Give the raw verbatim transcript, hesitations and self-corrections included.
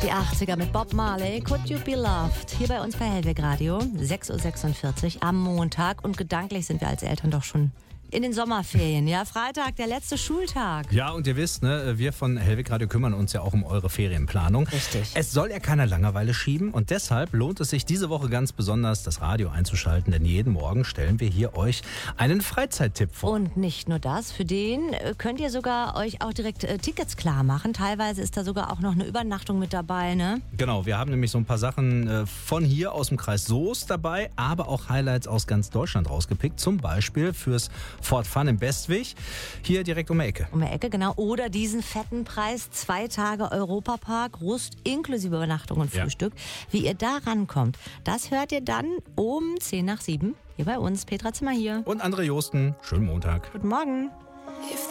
Die achtziger mit Bob Marley, Could You Be Loved? Hier bei uns bei Hellweg Radio, sechs Uhr sechsundvierzig am Montag. Und gedanklich sind wir als Eltern doch schon in den Sommerferien. Ja, Freitag, der letzte Schultag. Ja, und ihr wisst, ne, wir von Hellweg Radio kümmern uns ja auch um eure Ferienplanung. Richtig. Es soll ja keiner Langeweile schieben und deshalb lohnt es sich diese Woche ganz besonders, das Radio einzuschalten, denn jeden Morgen stellen wir hier euch einen Freizeittipp vor. Und nicht nur das, für den äh, könnt ihr sogar euch auch direkt äh, Tickets klar machen. Teilweise ist da sogar auch noch eine Übernachtung mit dabei, ne? Genau, wir haben nämlich so ein paar Sachen äh, von hier aus dem Kreis Soest dabei, aber auch Highlights aus ganz Deutschland rausgepickt. Zum Beispiel fürs Fort Fun im Bestwig, hier direkt um die Ecke. Um die Ecke, genau. Oder diesen fetten Preis, zwei Tage Europapark, Rust inklusive Übernachtung und Frühstück. Ja. Wie ihr da rankommt, das hört ihr dann um zehn nach sieben hier bei uns. Petra Zimmer hier. Und André Josten, schönen Montag. Guten Morgen.